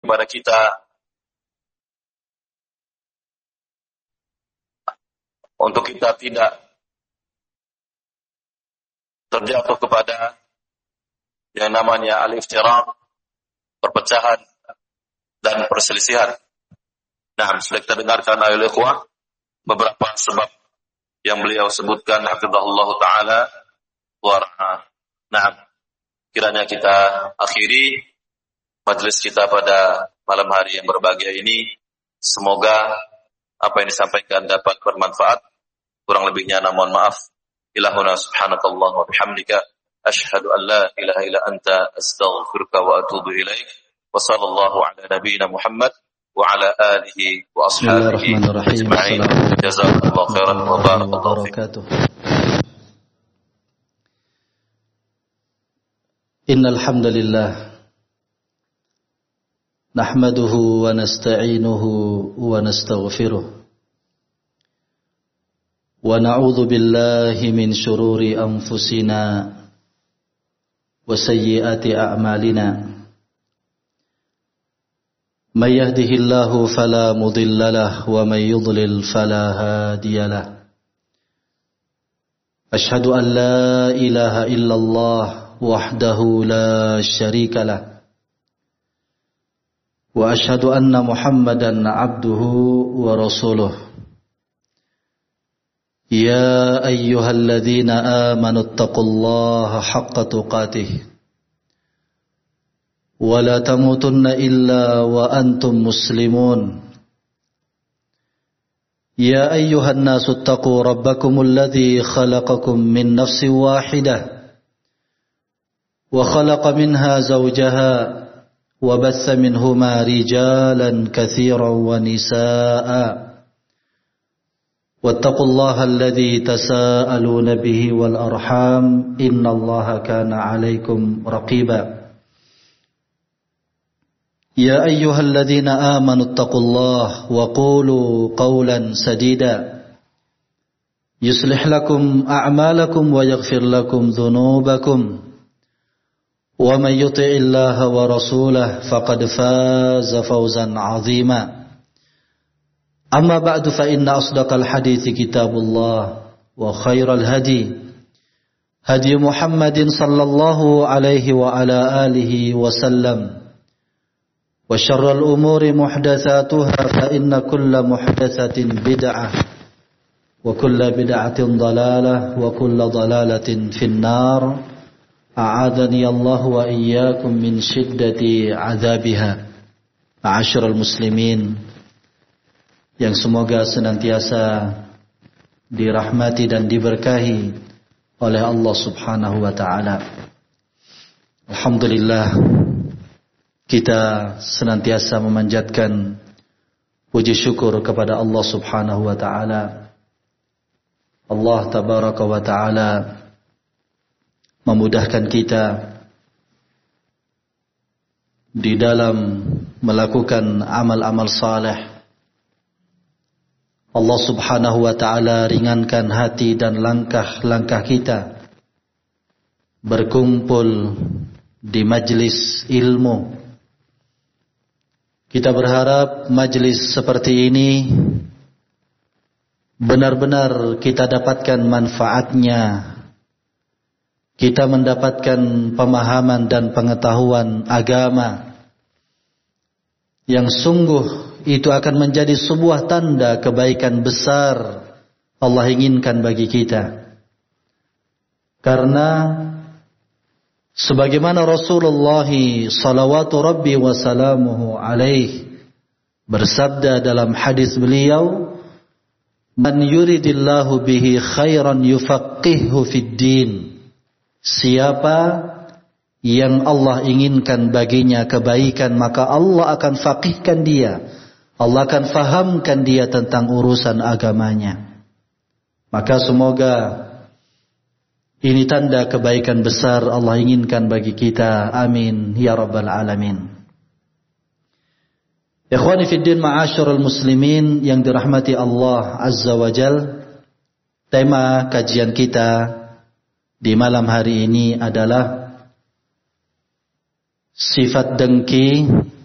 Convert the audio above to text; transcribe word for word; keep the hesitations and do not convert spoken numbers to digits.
kepada kita untuk kita tidak terjatuh kepada yang namanya al-iftiraq, perpecahan dan perselisihan. Nah, sudah kita dengarkan ayat ikhwah beberapa sebab yang beliau sebutkan hafizahullah taala warah. Nah, kiranya kita akhiri majelis kita pada malam hari yang berbahagia ini. Semoga apa yang disampaikan dapat bermanfaat. Kurang lebihnya mohon maaf. Ilahuna subhanakallah wa bihamdika asyhadu an la ilaha illa anta astaghfiruka wa atubu ilaik. Wa sallallahu ala nabiyyina Muhammad wa ala alihi wa ashabihi ajma'in. Jazakallahu khairan wa barakallahu fiikum. Innal hamdalillah nahmaduhu wa nasta'inuhu wa nastaghfiruh wa na'udzu billahi min shururi anfusina wa sayyiati a'malina. Man yahdihillahu fala mudilla lahu wa man yudlil fala hadiya lahu. Ashhadu an la ilaha illallah wahdahu la syarika lahu wa ashhadu anna Muhammadan abduhu wa rasuluh. Ya ayyuhalladzina amanu taqullaha haqqa tuqatih wa la tamutunna illa wa antum muslimun. Ya ayyuhan nasu taqu rabbakumul ladzi khalaqakum min nafsin wahidah wa khalaqa minha zawjaha wa bassa minhuma rijalan katsiran wa nisaa'a. Wattaqullaha alladzi tasaaluna bihi wal arham innallaha kana 'alaikum raqiba. Ya ayyuhalladzina amanu taqullaha wa qulu qawlan sadida yuslih lakum a'malakum wa yaghfir lakum dhunubakum wa man yuti'illaha wa rasulahu faqad faza fawzan 'azima. Amma ba'du fa inna asdaqal hadithi kitabullah wa khairal hadi hadi Muhammadin sallallahu alaihi wa ala alihi wa sallam. Wa syarrul umuri muhdatsatuha fa inna kulla muhdatsatin bid'ah wa kulla bid'atin dhalalah wa kulla dhalalatin finnar. A'adhani Allah wa iyyakum min syiddati 'adzabiha. Ma'asyiral muslimin yang semoga senantiasa dirahmati dan diberkahi oleh Allah Subhanahu wa taala. Alhamdulillah, kita senantiasa memanjatkan puji syukur kepada Allah Subhanahu wa taala. Allah tabaraka wa taala memudahkan kita di dalam melakukan amal-amal saleh. Allah Subhanahu wa taala ringankan hati dan langkah-langkah kita berkumpul di majlis ilmu. Kita berharap majlis seperti ini benar-benar kita dapatkan manfaatnya. Kita mendapatkan pemahaman dan pengetahuan agama yang sungguh itu akan menjadi sebuah tanda kebaikan besar Allah inginkan bagi kita. Karena sebagaimana Rasulullah salawatu rabbi wa salamuhu alaih bersabda dalam hadis beliau, man yuridillahu bihi khairan yufaqihu fid din. Siapa yang Allah inginkan baginya kebaikan, maka Allah akan faqihkan dia. Allah akan fahamkan dia tentang urusan agamanya. Maka semoga ini tanda kebaikan besar Allah inginkan bagi kita. Amin ya rabbal alamin. Ikhwani fiddin, ma'asyiral muslimin yang dirahmati Allah azza wa jal. Tema kajian kita di malam hari ini adalah sifat dengki